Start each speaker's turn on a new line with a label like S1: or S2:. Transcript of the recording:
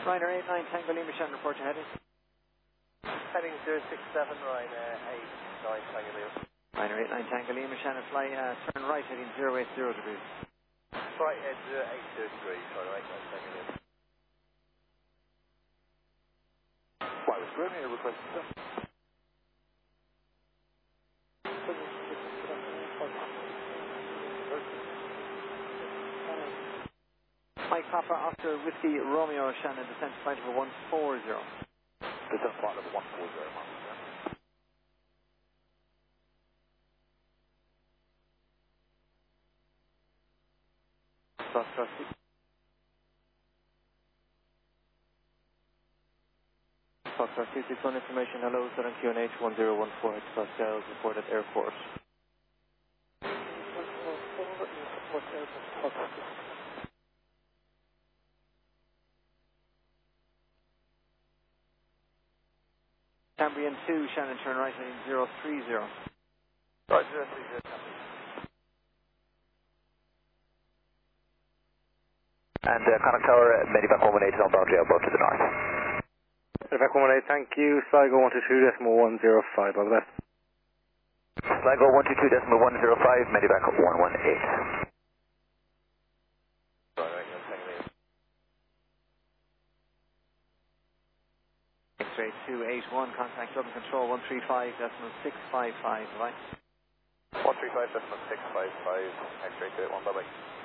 S1: Ryder 89 Tango Lima Shannon, report your heading.
S2: Heading 067, Ryder 89 Tango Lima.
S1: Ryder 89 Tango Lima Shannon, fly turn right heading 080 degrees.
S2: Right head 080 degrees, Ryder 89 Tango Lima.
S3: Fly with Romeo, requesting sir.
S1: Mike Papa Oscar Whiskey Romeo Shannon, descent flight number 140.
S3: Descent flight number 140, Mike.
S1: Foxtrot 261 information, hello, Southern QNH 1014 Express Sales, report at airport. Cambrian 2, Shannon, turn right heading 030.
S2: Right, 030.
S4: And Connect Tower, Medivac 118 on boundary elbow to the north.
S5: Medivac 118, thank you. Sligo 122.105, all the best.
S4: Sligo 122.105, Medivac 118.
S1: X-ray 281, contact Dublin Control 135.655, right?
S2: 135.655, X-ray 281, bye-bye.